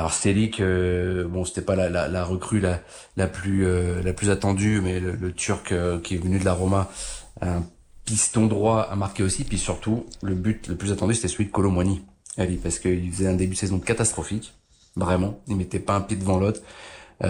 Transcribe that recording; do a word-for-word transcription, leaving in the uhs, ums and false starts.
Alors Stelik, euh, bon, c'était pas la, la, la recrue la, la plus euh, la plus attendue, mais le, le Turc euh, qui est venu de la Roma, un piston droit, a marqué aussi. Puis surtout, le but le plus attendu, c'était celui de Kolo Muani, Ali, parce qu'il faisait un début de saison catastrophique, vraiment. Il mettait pas un pied devant l'autre.